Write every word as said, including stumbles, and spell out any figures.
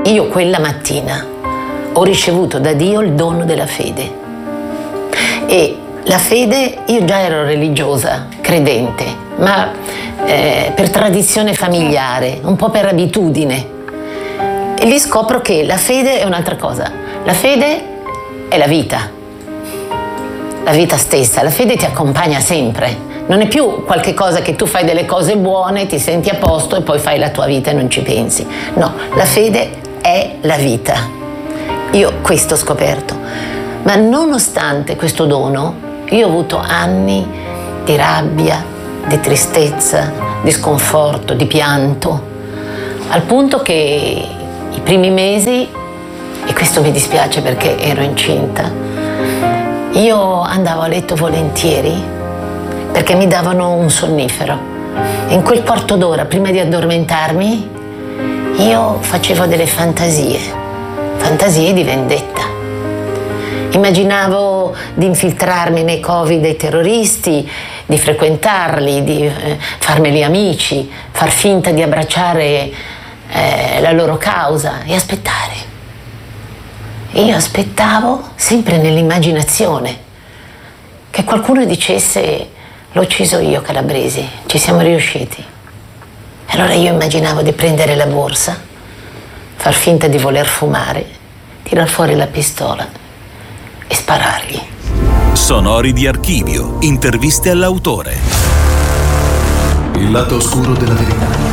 io quella mattina ho ricevuto da Dio il dono della fede. E la fede, io già ero religiosa, credente, ma eh, per tradizione familiare, un po' per abitudine. E lì scopro che la fede è un'altra cosa. La fede è la vita, la vita stessa. La fede ti accompagna sempre. Non è più qualche cosa che tu fai delle cose buone, ti senti a posto e poi fai la tua vita e non ci pensi. No, la fede è la vita. Io questo ho scoperto. Ma nonostante questo dono, io ho avuto anni di rabbia, di tristezza, di sconforto, di pianto, al punto che i primi mesi, e questo mi dispiace perché ero incinta, io andavo a letto volentieri perché mi davano un sonnifero. E in quel quarto d'ora, prima di addormentarmi, io facevo delle fantasie, fantasie di vendetta. Immaginavo di infiltrarmi nei covi dei terroristi, di frequentarli, di eh, farmeli amici, far finta di abbracciare eh, la loro causa e aspettare. E io aspettavo, sempre nell'immaginazione, che qualcuno dicesse: l'ho ucciso io Calabresi, ci siamo riusciti. E allora io immaginavo di prendere la borsa, far finta di voler fumare, tirar fuori la pistola e sparargli. Sonori di archivio, interviste all'autore. Il lato oscuro della verità.